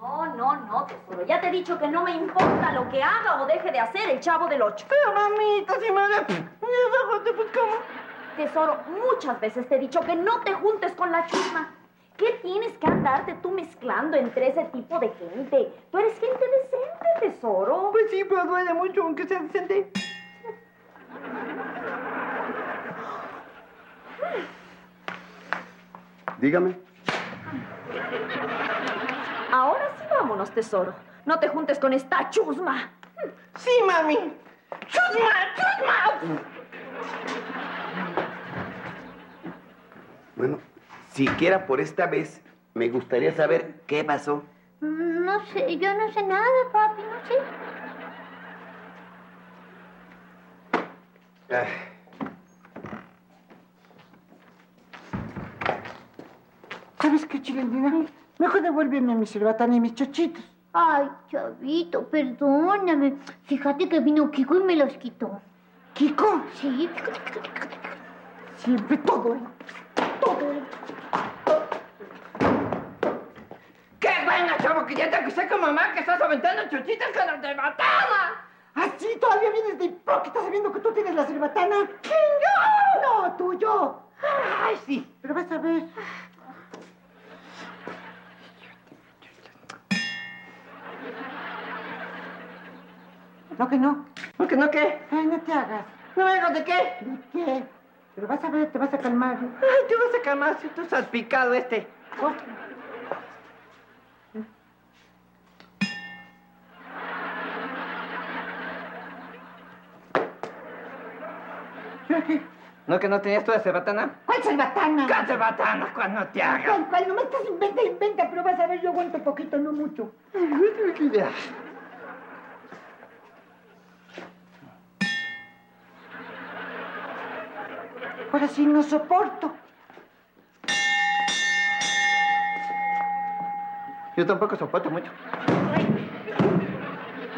No, tesoro. Ya te he dicho que no me importa lo que haga o deje de hacer el Chavo del Ocho. Pero, mamita, si me da... Pues, ¿cómo? Tesoro, muchas veces te he dicho que no te juntes con la chusma. ¿Qué tienes que andarte tú mezclando entre ese tipo de gente? Tú eres gente decente, tesoro. Pues sí, pero duele mucho aunque sea decente. Dígame. Ahora sí vámonos, tesoro. No te juntes con esta chusma. Sí, mami. ¡Chusma! Bueno, siquiera por esta vez me gustaría saber qué pasó. No sé, yo no sé nada, papi, no sé. ¿Sabes qué, Chilindrina? Mejor devuélveme mi cerbatana y mis chochitos. Ay, Chavito, perdóname. Fíjate que vino Kiko y me los quitó. ¿Kiko? Sí. Siempre todo, ¿eh? Todo. ¡Qué buena, chavo! Que ya te acusé con mamá que estás aventando chochitas con la cerbatana. ¿Así todavía vienes de hipócrita sabiendo que tú tienes la cerbatana? ¿Quién yo? No, tú, yo. Ay, sí. Pero vas a ver. No, que no. ¿No, que no qué? Ay, no te hagas. ¿No me hagas de qué? ¿De qué? Pero vas a ver, te vas a calmar. Ay, te vas a calmar si tú estás picado este. Oh. ¿No que no tenías toda cerbatana? ¿Cuál cerbatana? ¿Cuál cerbatana? ¿Cuál no te hagas? ¿Cuál? No me estás inventa, pero vas a ver, yo aguanto poquito, no mucho. Ahora sí no soporto. Yo tampoco soporto mucho.